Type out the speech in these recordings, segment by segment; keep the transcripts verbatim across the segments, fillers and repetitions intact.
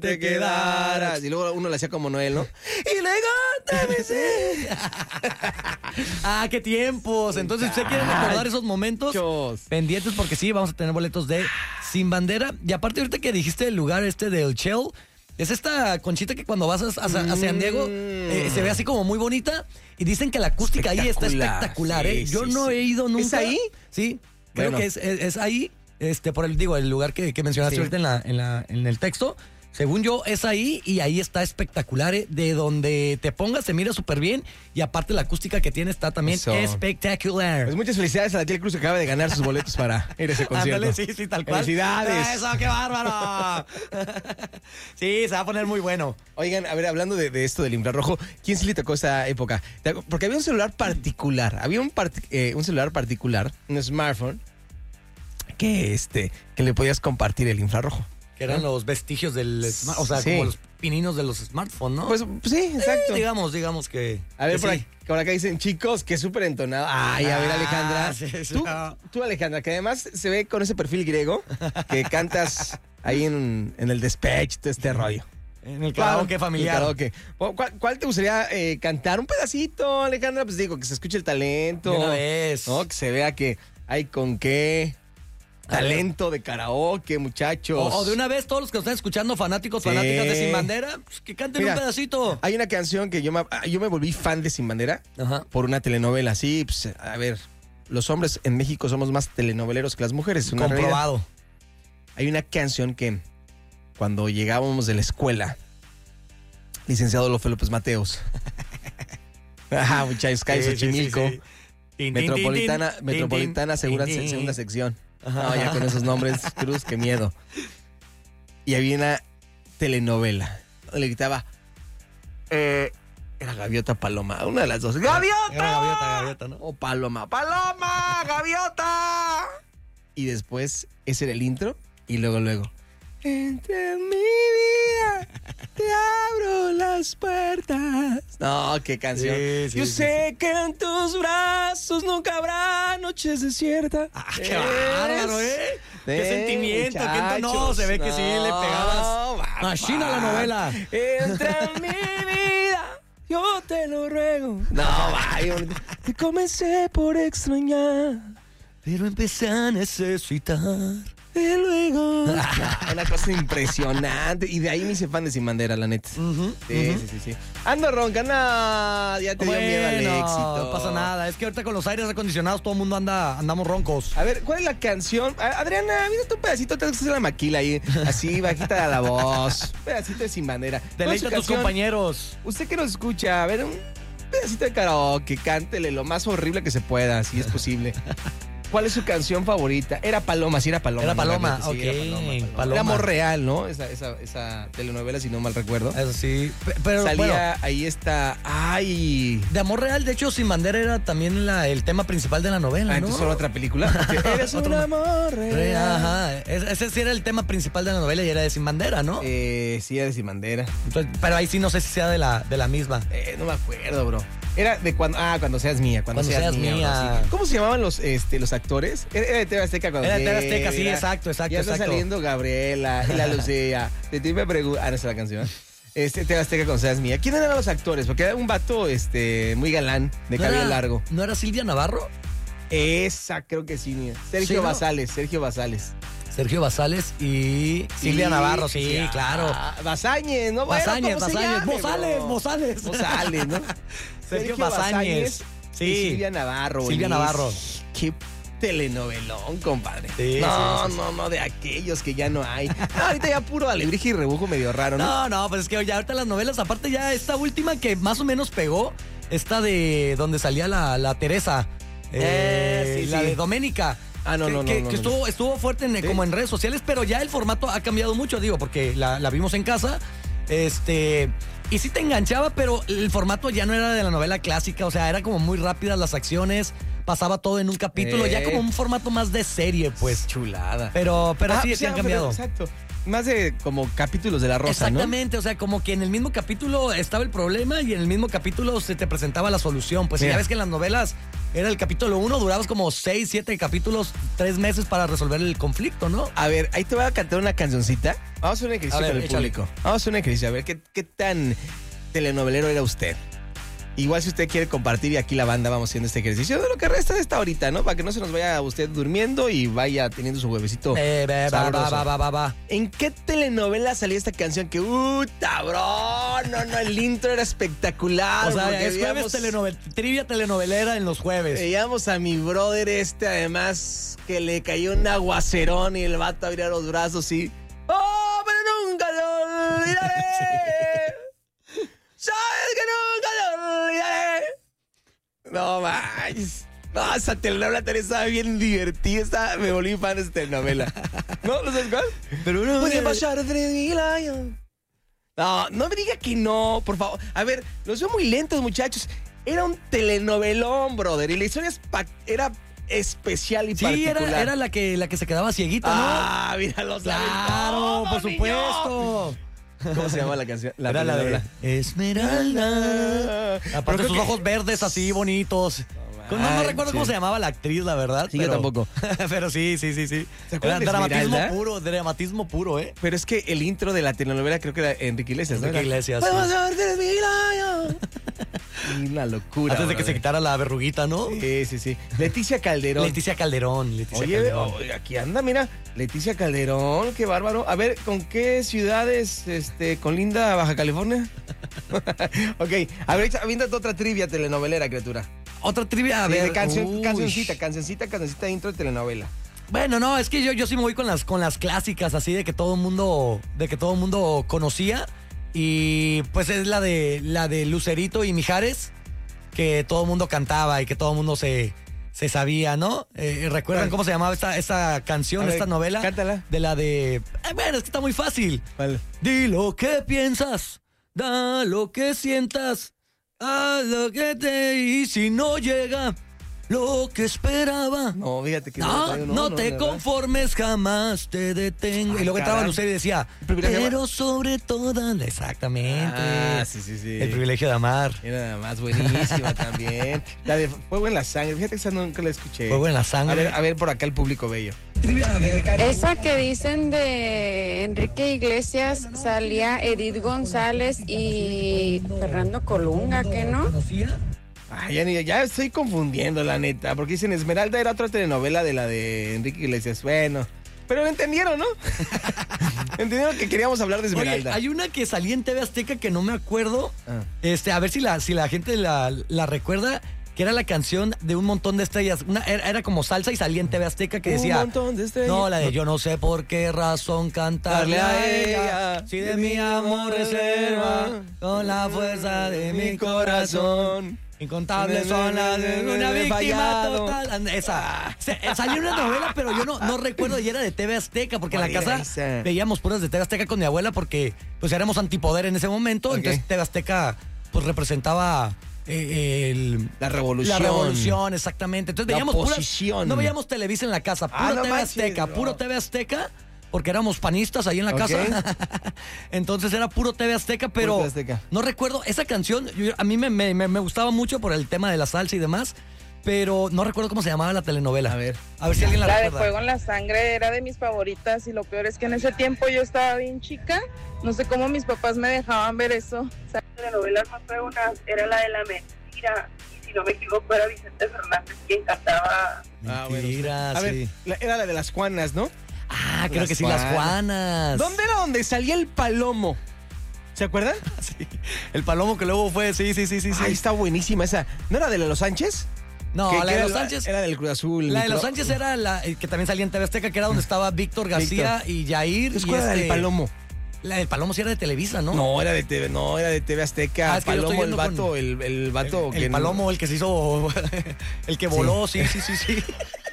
te quedaras. Y luego uno le hacía como Noel, ¿no? Y luego te besé. Ah, qué tiempos. Entonces, ¿usted quiere recordar esos momentos? Chos. Pendientes porque sí, vamos a tener boletos de Sin Bandera. Y aparte, ahorita que dijiste el lugar este del Shell, es esta conchita que cuando vas a, a, a San Diego eh, se ve así como muy bonita. Y dicen que la acústica ahí está espectacular, ¿eh? Sí, Yo sí, no sí. he ido nunca. ¿Es ahí? Sí, creo Bueno. que es, es, es ahí, este, por el, digo, el lugar que, que mencionaste Sí. ahorita en, la, en, la, en el texto. Según yo, es ahí y ahí está espectacular, ¿eh? De donde te pongas se mira súper bien y aparte la acústica que tiene está también Eso. espectacular. Pues muchas felicidades a Datiel Cruz que acaba de ganar sus boletos para ir a ese concierto. Ándale, sí, sí, tal cual. ¡Felicidades! ¡Eso, qué bárbaro! Sí, se va a poner muy bueno. Oigan, a ver, hablando de, de esto del infrarrojo, ¿quién sí le tocó esa época? Porque había un celular particular, había un, part- eh, un celular particular, un smartphone, que, este, que le podías compartir el infrarrojo. Que eran los vestigios del smart, o sea, Sí. como los pininos de los smartphones, ¿no? Pues, pues sí, exacto. Eh, digamos, digamos que. A ver, que por, sí. aquí, por acá dicen, chicos, que súper entonado. Ay, a ver, Ah, Alejandra. sí, sí. Tú, tú, Alejandra, que además se ve con ese perfil griego, que cantas ahí en, en el despecho, todo este rollo. En el karaoke familiar. El karaoke. ¿Cuál, cuál te gustaría eh, cantar? Un pedacito, Alejandra, pues digo, que se escuche el talento. De una vez. ¿No? Que se vea que hay con qué. Talento de karaoke, muchachos. O, o de una vez, todos los que nos están escuchando, fanáticos, Sí. fanáticas de Sin Bandera, pues que canten Mira, un pedacito. Hay una canción que yo me, yo me volví fan de Sin Bandera Ajá. por una telenovela. Sí, pues, a ver, los hombres en México somos más telenoveleros que las mujeres. Es una realidad. Comprobado. Hay una canción que cuando llegábamos de la escuela, licenciado Adolfo López Mateos. Ajá, muchachos, Cayo Sí, sí, Xochimilco. sí, sí. Tin, tin, Metropolitana, tin, tin, Metropolitana tin, segura, tin, tin. segunda sección. Ajá. No, ya con esos nombres, Cruz, qué miedo. Y había una telenovela donde le gritaba, eh, era Gaviota Paloma, una de las dos. ¡Gaviota! Era gaviota, gaviota, ¿no? O Paloma, ¡Paloma! ¡Gaviota! Y después, ese era el intro, y luego, luego. Entra en mi vida, te abro las puertas. No, qué canción. Sí, sí, Yo sí, sé que en tus brazos nunca habrá noches desiertas. Ah, qué bárbaro, ¿eh? Qué Sí, sentimiento, qué entono. No, muchachos. se ve que sí le No, pegabas. va, Machina va. la novela. Entra en mi vida, yo te lo ruego. No, vaya. Te comencé por extrañar, Pero empecé a necesitar. y luego. Una cosa impresionante. Y de ahí me hice fan de Sin Bandera, la neta. Ujú, Sí, ujú. sí, sí, sí. Ando ronca, no, ya te dio miedo al Bueno, éxito. no pasa nada. Es que ahorita con los aires acondicionados todo el mundo anda, andamos roncos. A ver, ¿cuál es la canción? A- Adriana, mira un pedacito, te haces la maquila ahí, así, bajita la voz. Un pedacito de Sin Bandera. ¿Cuál es Deleita su a tus canción? compañeros. Usted que nos escucha, a ver, un pedacito de karaoke, cántele lo más horrible que se pueda, si es posible. ¿Cuál es su canción favorita? Era Paloma, sí era Paloma. Era ¿no? Paloma, Realmente, sí, ok, era Paloma, Paloma. Paloma. Era Amor Real, ¿no? Esa, esa, esa telenovela, si no mal recuerdo. Eso sí. Pe- Pero Salía bueno, ahí esta. ¡Ay! de Amor Real, de hecho, Sin Bandera era también la- el tema principal de la novela, Ah, ¿no? entonces era otra película. Eres un Otro- amor Re- real. Ajá. Es- Ese sí era el tema principal de la novela y era de Sin Bandera, ¿no? Eh, sí, era de Sin Bandera. Entonces, pero ahí sí no sé si sea de la, de la misma. Eh, no me acuerdo, bro. Era de cuando. Ah, cuando seas mía. Cuando, Cuando seas, seas mía. mía. bro, sí. ¿Cómo se llamaban los, este, los actores? Era era de T V Azteca cuando. Era de T V Azteca, sí, Mira, exacto, exacto, Ya está exacto. saliendo Gabriela y la Lucía. De ti me pregunto. Ah, no es la canción. Este, T V Azteca cuando seas mía. ¿Quién eran los actores? Porque era un vato este, muy galán, de ¿No cabello era- largo. ¿No era Silvia Navarro? Esa creo que sí, mía. Sergio Sí, ¿no? Basales, Sergio Basales. Sergio Basales y Silvia Navarro, sí, ah, claro. Basáñez, ¿no? Bueno, Basáñez, ¿cómo se Basáñez, llame, Bozales, bro? Bozales. Bozales, ¿no? Sergio Basáñez. Y Sí. Silvia Navarro. Silvia buenísimo. Navarro. Qué telenovelón, compadre. Sí, no, sí, sí, sí. no, no, de aquellos que ya no hay. No, ahorita ya puro alebrije y rebujo medio raro, ¿no? No, no, pues es que ya ahorita las novelas, aparte ya esta última que más o menos pegó, esta de donde salía la, la Teresa, eh, Eh, sí, la sí. de Doménica. Ah, no, que, no, no, que- no, que no. estuvo, estuvo fuerte en, Sí. como en redes sociales, pero ya el formato ha cambiado mucho, digo, porque la, la vimos en casa. Este. Y sí te enganchaba, pero el formato ya no era de la novela clásica, o sea, era como muy rápidas las acciones, pasaba todo en un capítulo, Eh. ya como un formato más de serie, pues. Chulada. Pero, pero Ah, sí, pues sí ya, han pero cambiado. Exacto. Más de como capítulos de La Rosa, Exactamente, o sea, como que en el mismo capítulo estaba el problema y en el mismo capítulo se te presentaba la solución. Pues si Mira. ya ves que en las novelas era el capítulo uno, durabas como seis, siete capítulos, tres meses para resolver el conflicto, ¿no? A ver, ahí te voy a cantar una cancioncita. Vamos a hacer un ejercicio A ver, con el échale. público. Vamos a hacer un ejercicio, a ver qué, qué tan telenovelero era usted. Igual si usted quiere compartir y aquí la banda vamos haciendo este ejercicio de lo que resta de esta horita, ¿no? Para que no se nos vaya usted durmiendo y vaya teniendo su huevecito Eh, va, va, sabroso. va, va, va, va. ¿En qué telenovela salía esta canción que, uh, cabrón? No, no, el intro era espectacular. O sea, porque es jueves veíamos- telenovel- trivia telenovelera en los jueves. Veíamos a mi brother este, además, que le cayó un aguacerón y el vato abría los brazos y... ¡Oh, pero nunca te olvidaré! ¡Sabes que nunca te olvidaré! No manches. No, esa telenovela también estaba bien divertida. Estaba- me volví fan de esta telenovela. ¿No? ¿No sabes cuál? Pero no, Puede eh, pasar tres mil años. No, no me diga que no, por favor. A ver, los veo muy lentos, muchachos. Era un telenovelón, brother. Y la historia es pa- era especial y Sí, particular. era, era la, que, la que se quedaba cieguita, ¿no? Ah, mira, los Claro, por supuesto. ¿Cómo se llama la canción? Era la de telenovela. Esmeralda. Pero Aparte creo sus que- ojos verdes así bonitos. No, no manches. recuerdo cómo se llamaba la actriz, la verdad. Sí, yo pero- tampoco. Pero sí, sí, sí, sí. ¿Se acuerdan Era de dramatismo Esmeralda? puro, dramatismo puro, ¿eh? Pero es que el intro de la telenovela creo que era Enrique Iglesias, ¿no? Enrique Era, Iglesias, Podemos sí. ver tres mil años. Y una locura. Antes de que se brother. quitara la verruguita, ¿no? Sí, sí, sí. Leticia Calderón. Leticia Calderón. Leticia Oye, Calderón. oh, aquí anda, mira, Leticia Calderón, qué bárbaro. A ver, ¿con qué ciudades este, colinda Baja California? Ok, a ver, aviéntate otra trivia telenovelera, criatura. Otra trivia, a Sí, ver. de canción, uy. cancioncita, cancioncita, cancioncita de intro de telenovela. Bueno, no, es que yo, yo sí me voy con las, con las clásicas, así de que todo el mundo, de que todo el mundo conocía. Y pues es la de la de Lucerito y Mijares, que todo el mundo cantaba y que todo el mundo se, se sabía, ¿no? Eh, ¿Recuerdan ¿Cuál? cómo se llamaba esta, esta canción, A ver, esta novela? cántala. De la de. Eh, bueno, es que está muy fácil. Vale. Di lo que piensas, da lo que sientas, haz lo que te. Y si no llega lo que esperaba. No, fíjate que No, traigo- no, te de verdad. conformes, jamás te detengo. Ay, y luego entraba caray. Lucero y decía, El privilegio de pero sobre todas, exactamente. Ah, sí, sí, sí. El privilegio de amar. Era nada más buenísima también. La de Fuego en la Sangre, fíjate que esa nunca la escuché. Fuego en la sangre. A ver, a ver por acá el público bello. Esa que dicen de Enrique Iglesias salía Edith González y Fernando Colunga, ¿qué no? Ay, ya, ni- ya estoy confundiendo, la neta, porque dicen Esmeralda era otra telenovela de la de Enrique Iglesias. Bueno, pero lo entendieron, ¿no? Entendieron que queríamos hablar de Oye, Esmeralda. hay una que salía en T V Azteca que no me acuerdo. Ah. Este, a ver si la, si la gente la, la recuerda, que era la canción de un montón de estrellas. Una, era, era como salsa y salía en T V Azteca que decía. Un montón de estrellas. No, la de yo no sé por qué razón cantarle a ella. Si de mi amor reserva con la fuerza de mi corazón. Incontables son las de una víctima Fallado. total. Esa. Se- salió una novela, pero yo no, no recuerdo y era de T V Azteca, porque en la ¿Cuál era casa esa? veíamos puras de T V Azteca con mi abuela, porque pues éramos antipoder en ese momento. Ok. Entonces T V Azteca pues representaba eh, el, La revolución. la revolución, exactamente. Entonces La veíamos puras- oposición. no veíamos Televisa en la casa, puro Ah, no T V manches, Azteca, bro. puro T V Azteca, porque éramos panistas ahí en la Ok. casa. Entonces era puro T V Azteca, pero T V Azteca. no recuerdo esa canción. yo- a mí me, me- me- me gustaba mucho por el tema de la salsa y demás, pero no recuerdo cómo se llamaba la telenovela. A ver. A ver si alguien la, La de recuerda. Fuego en la Sangre era de mis favoritas y lo peor es que en ese tiempo yo estaba bien chica. No sé cómo mis papás me dejaban ver eso. O sea, de novelas más fregonas era la de La Mentira. Y si no me equivoco era Vicente Fernández quien cantaba. Ah, bueno. Mentiras, A ver, sí. la- era la de las Juanas, ¿no? Ah, creo Las que sí, las Juanas. Juanas. ¿Dónde era donde salía el palomo? ¿Se acuerdan? Sí. El palomo que luego fue, sí, sí, sí, sí. sí. Ahí está buenísima esa. ¿No era de Los Sánchez? No, Que- la que de era los Sánchez. Era del Cruz Azul. La de los micro- Sánchez era la eh, que también salía en T V Azteca, que era donde estaba Víctor García y Jair. Entonces, y ¿cuál era este- del palomo? La del Palomo sí era de Televisa, ¿no? No, era de T V, no, era de T V Azteca. Ah, es que yo estoy Palomo, el yendo vato, con- el, el vato El, que el no- Palomo, el que se hizo. El que voló, sí, sí, sí, sí.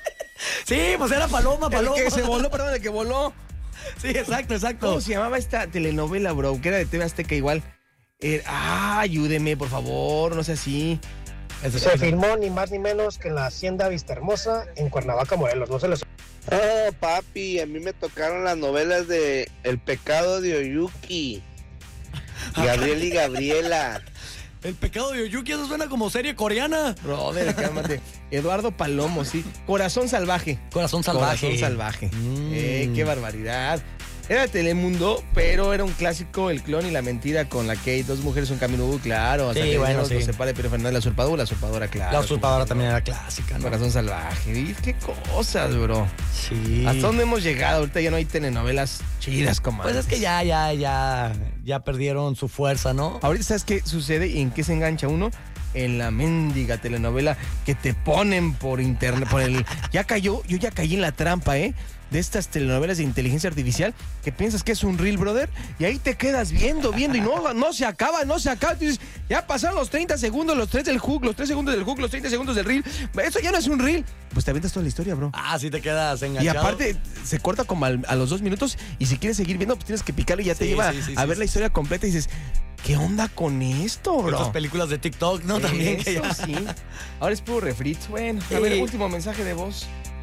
Sí, pues era Paloma, El Paloma. que se voló, perdón, el que voló. Sí, exacto, exacto. ¿Cómo se llamaba esta telenovela, bro? Que era de T V Azteca igual. Eh, ah, ayúdeme, por favor, no sé así. Eso Se sí. filmó ni más ni menos que en la Hacienda Vistahermosa, en Cuernavaca, Morelos. No se les... Oh, papi, a mí me tocaron las novelas de El pecado de Oyuki, Gabriel y Gabriela. El pecado de Oyuki, eso suena como serie coreana. Brother, cálmate. Eduardo Palomo, sí. Corazón salvaje. Corazón salvaje. Corazón salvaje. Mm. Eh, qué barbaridad. Era Telemundo, pero era un clásico, El clon y la mentira con la Kate. Dos mujeres, un camino, uh, claro. Sí, hasta que bueno, Dios sí. los separe, pero Fernández, la usurpadora, la usurpadora, claro. La usurpadora también era clásica, ¿no? Corazón salvaje. ¿Viste? Qué cosas, bro. Sí. ¿Hasta dónde hemos llegado? Ahorita ya no hay telenovelas chidas como Pues es antes. que ya, ya, ya, ya perdieron su fuerza, ¿no? Ahorita, ¿sabes qué sucede y en qué se engancha uno? En la mendiga telenovela que te ponen por internet, por el... Ya cayó, yo ya caí en la trampa, ¿eh? De estas telenovelas de inteligencia artificial que piensas que es un reel, brother, y ahí te quedas viendo, viendo, y no, no se acaba, no se acaba. Tú dices, ya pasaron los treinta segundos, los tres del hook, los tres segundos del hook, los treinta segundos del reel. Eso ya no es un reel. Pues te avientas toda la historia, bro. Ah, sí te quedas Y enganchado. aparte, se corta como al- a los dos minutos, y si quieres seguir viendo, pues tienes que picarle y ya te Sí, lleva sí, sí, a sí, ver sí. la historia completa y dices, ¿qué onda con esto, bro? Estas películas de TikTok, ¿no? También que Eso ya... sí. Ahora es puro refrito. Bueno, a Sí. ver, último mensaje de voz.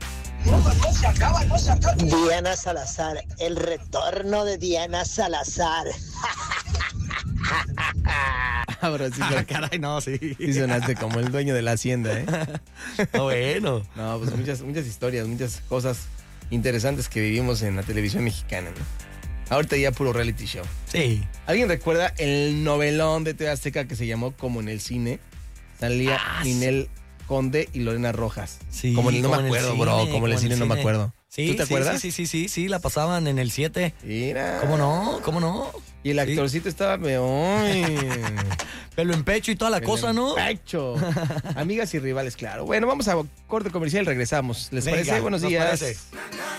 Diana Salazar, el retorno de Diana Salazar. Ah, bro, sí, Ah, caray, no, sí. sí sonaste como el dueño de la hacienda, ¿eh? Ah, bueno. No, pues muchas, muchas historias, muchas cosas interesantes que vivimos en la televisión mexicana, ¿no? Ahorita ya puro reality show. Sí. ¿Alguien recuerda el novelón de T V Azteca que se llamó Como en el Cine? Salía Ah, Ninel Conde y Lorena Rojas. Sí, Como en el, no como me en el acuerdo, cine, bro. Como en como el en cine el no me cine. acuerdo. Sí, ¿Tú te sí, acuerdas? Sí, sí, sí, sí, sí, la pasaban en el siete. Mira. ¿Cómo no? ¿Cómo no? Y el Sí. actorcito estaba meón. Pelo en pecho y toda la cosa, ¿no? Pecho. Amigas y rivales, claro. Bueno, vamos a corte comercial y regresamos. ¿Les Venga, parece? Buenos nos días. parece.